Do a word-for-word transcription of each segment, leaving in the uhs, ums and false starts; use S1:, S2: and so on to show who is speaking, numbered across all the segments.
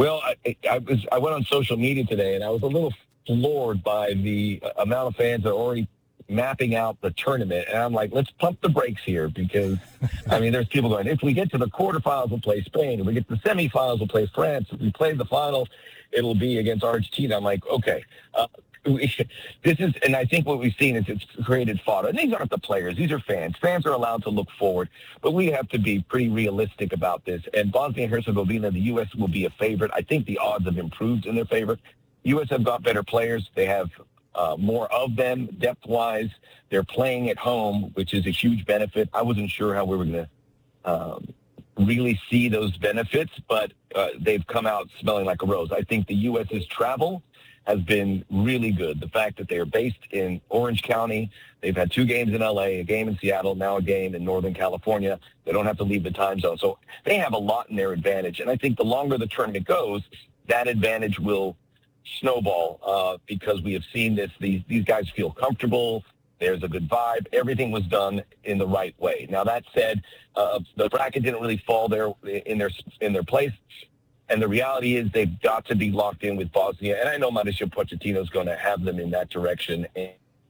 S1: Well, I, I was I went on social media today, and I was a little floored by the amount of fans that are already mapping out the tournament. And I'm like, let's pump the brakes here because, I mean, there's people going, if we get to the quarterfinals, we'll play Spain. If we get to the semifinals, we'll play France. If we play the final, it'll be against Argentina. I'm like, okay. Uh, we, this is, and I think what we've seen is it's created fodder. And these aren't the players. These are fans. Fans are allowed to look forward, but we have to be pretty realistic about this. And Bosnia and Herzegovina, the U S will be a favorite. I think the odds have improved in their favor. U S have got better players. They have uh, more of them depth-wise. They're playing at home, which is a huge benefit. I wasn't sure how we were going to um, really see those benefits, but uh, they've come out smelling like a rose. I think the U S's travel has been really good. The fact that they are based in Orange County, they've had two games in L A, a game in Seattle, now a game in Northern California. They don't have to leave the time zone. So they have a lot in their advantage. And I think the longer the tournament goes, that advantage will snowball uh, because we have seen this. These, these guys feel comfortable. There's a good vibe. Everything was done in the right way. Now, that said, uh, the bracket didn't really fall there in their, in their place. And the reality is they've got to be locked in with Bosnia. And I know Mauricio Pochettino is going to have them in that direction. And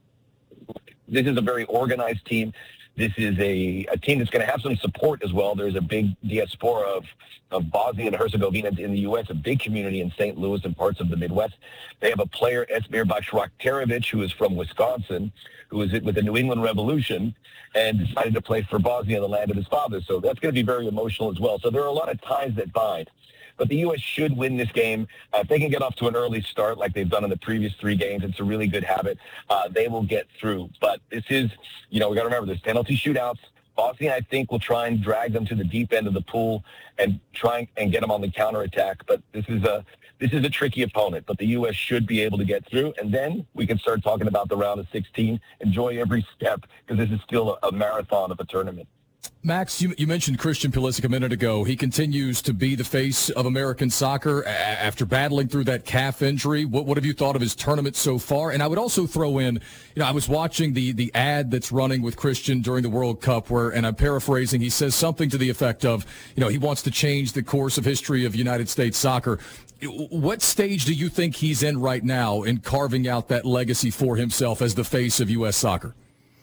S1: this is a very organized team. This is a, a team that's going to have some support as well. There's a big diaspora of, of Bosnia and Herzegovina in the U S, a big community in Saint Louis and parts of the Midwest. They have a player, Esmir Bashraktarevic, who is from Wisconsin, who was with the New England Revolution and decided to play for Bosnia, the land of his father. So that's going to be very emotional as well. So there are a lot of ties that bind. But the U S should win this game. Uh, if they can get off to an early start like they've done in the previous three games, it's a really good habit. Uh, they will get through. But this is, you know, we got to remember, there's penalty shootouts. Bosnia, I think, will try and drag them to the deep end of the pool and try and get them on the counterattack. But this is a this is a tricky opponent. But the U S should be able to get through. And then we can start talking about the round of sixteen. Enjoy every step because this is still a, a marathon of a tournament.
S2: Max, you, you mentioned Christian Pulisic a minute ago. He continues to be the face of American soccer a- after battling through that calf injury. What, what have you thought of his tournament so far? And I would also throw in, you know, I was watching the, the ad that's running with Christian during the World Cup where, and I'm paraphrasing, he says something to the effect of, you know, he wants to change the course of history of United States soccer. What stage do you think he's in right now in carving out that legacy for himself as the face of U S soccer?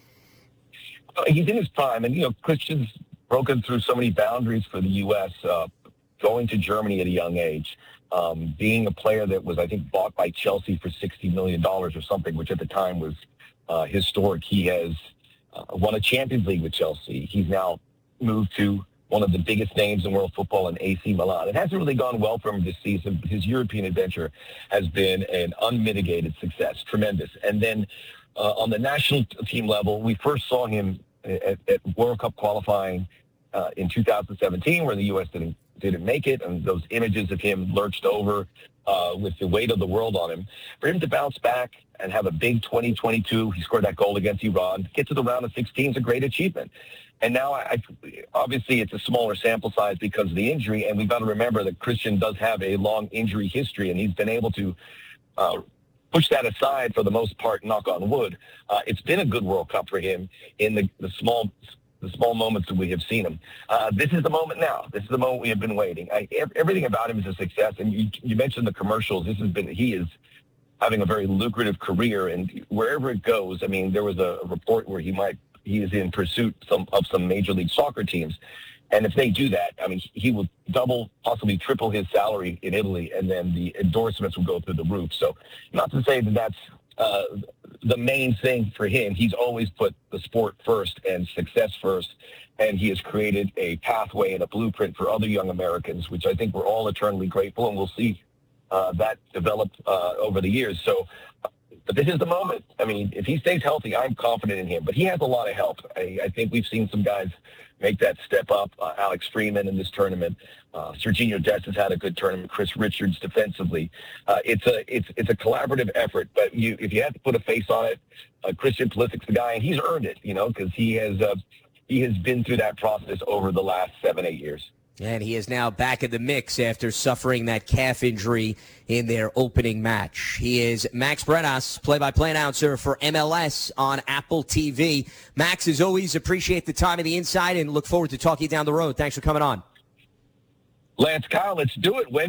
S1: He's in his prime, and, you know, Christian's broken through so many boundaries for the U S, uh, going to Germany at a young age, um, being a player that was, I think, bought by Chelsea for sixty million dollars or something, which at the time was uh, historic. He has uh, won a Champions League with Chelsea. He's now moved to one of the biggest names in world football in A C Milan. It hasn't really gone well for him this season. His European adventure has been an unmitigated success, tremendous. And then uh, on the national team level, we first saw him at, at World Cup qualifying uh, in two thousand seventeen, where the U S didn't didn't make it, and those images of him lurched over uh, with the weight of the world on him. For him to bounce back and have a big twenty twenty-two, he scored that goal against Iran, get to the round of sixteen is a great achievement. And now, I, obviously, it's a smaller sample size because of the injury, and we've got to remember that Christian does have a long injury history, and he's been able to uh, push that aside for the most part, knock on wood. Uh, it's been a good World Cup for him in the, the small the small moments that we have seen him. Uh, this is the moment now. This is the moment we have been waiting. I, everything about him is a success, and you, you mentioned the commercials. This has been, he is having a very lucrative career, and wherever it goes, I mean, there was a, a report where he might, he is in pursuit some, of some Major League Soccer teams. And if they do that, I mean, he will double, possibly triple his salary in Italy, and then the endorsements will go through the roof. So not to say that that's uh, the main thing for him. He's always put the sport first and success first, and he has created a pathway and a blueprint for other young Americans, which I think we're all eternally grateful, and we'll see uh, that develop uh, over the years. So, but this is the moment. I mean, if he stays healthy, I'm confident in him. But he has a lot of help. I, I think we've seen some guys make that step up. Uh, Alex Freeman in this tournament. Uh, Serginho Dest has had a good tournament. Chris Richards defensively. Uh, it's a it's it's a collaborative effort. But you, if you have to put a face on it, uh, Christian Pulisic's the guy, and he's earned it. You know, because he has uh, he has been through that process over the last seven eight years.
S3: And he is now back in the mix after suffering that calf injury in their opening match. He is Max Brenas, play-by-play announcer for M L S on Apple T V. Max, as always, appreciate the time and the insight and look forward to talking down the road. Thanks for coming on.
S1: Lance, Kyle, let's do it. When